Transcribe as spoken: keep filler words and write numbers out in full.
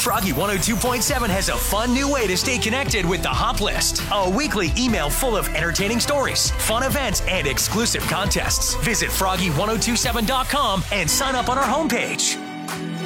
Froggy one oh two point seven has a fun new way to stay connected with the Hop List. A weekly email full of entertaining stories, fun events, and exclusive contests. Visit froggy ten twenty-seven dot com and sign up on our homepage.